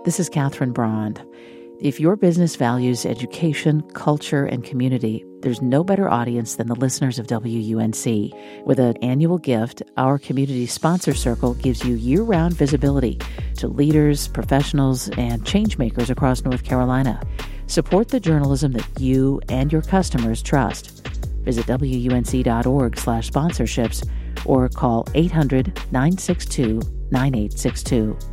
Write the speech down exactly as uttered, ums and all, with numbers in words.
This is Catherine Brond. If your business values education, culture, and community, there's no better audience than the listeners of W U N C. With an annual gift, our Community Sponsor Circle gives you year-round visibility to leaders, professionals, and changemakers across North Carolina. Support the journalism that you and your customers trust. Visit W U N C dot org slash sponsorships or call eight hundred, nine six two, nine eight six two.